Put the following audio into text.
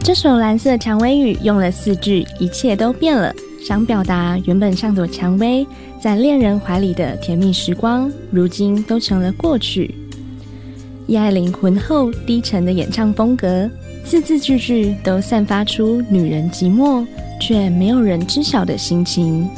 这首蓝色蔷薇雨用了4句，一切都变了，想表达原本像朵蔷薇在恋人怀里的甜蜜时光，如今都成了过去。叶爱玲浑厚低沉的演唱风格，字字句句都散发出女人寂寞却没有人知晓的心情。